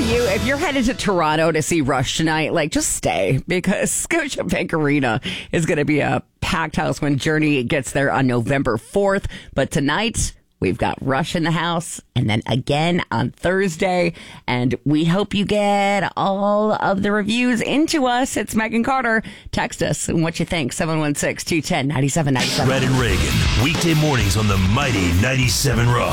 if you're headed to Toronto to see Rush tonight, just stay, because Scotiabank Arena is going to be a packed house when Journey gets there on November 4th. But tonight, we've got Rush in the house, and then again on Thursday. And we hope you get all of the reviews into us. It's Megan Carter. Text us and what you think. 716-210-9797. Brad and Reagan, weekday mornings on the mighty 97 Rock.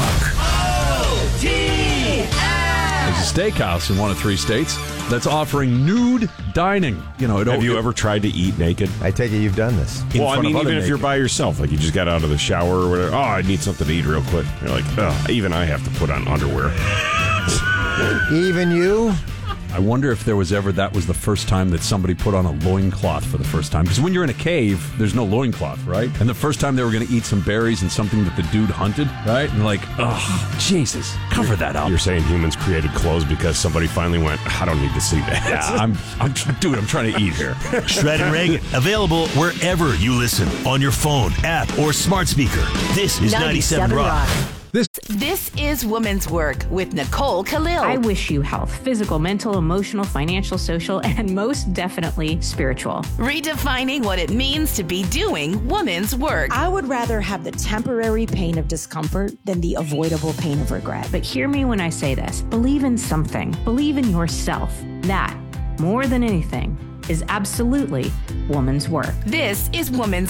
There's a steakhouse in one of 3 states that's offering nude dining. Have you ever tried to eat naked? I take it you've done this. Even if you're by yourself, you just got out of the shower or whatever. Oh, I need something to eat real quick. You're like, oh, even I have to put on underwear. Even you? I wonder if that was the first time that somebody put on a loincloth for the first time. Because when you're in a cave, there's no loincloth, right? And the first time they were going to eat some berries and something that the dude hunted, right? And oh, Jesus, cover that up. You're saying humans created clothes because somebody finally went, I don't need to see that. Yeah, I'm trying to eat here. Shred and Reagan, available wherever you listen, on your phone, app, or smart speaker. This is 97 Rock. This is Woman's Work with Nicole Khalil. I wish you health, physical, mental, emotional, financial, social, and most definitely spiritual. Redefining what it means to be doing woman's work. I would rather have the temporary pain of discomfort than the avoidable pain of regret. But hear me when I say this. Believe in something. Believe in yourself. That, more than anything, is absolutely woman's work. This is Woman's